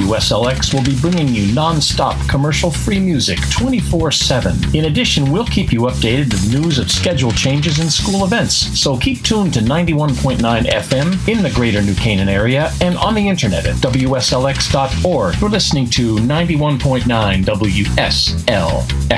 WSLX will be bringing you non-stop commercial-free music 24/7. In addition, we'll keep you updated with news of schedule changes and school events, so keep tuned to 91.9 FM in the greater New Canaan area and on the internet at WSLX.org. You're listening to 91.9 WSLX.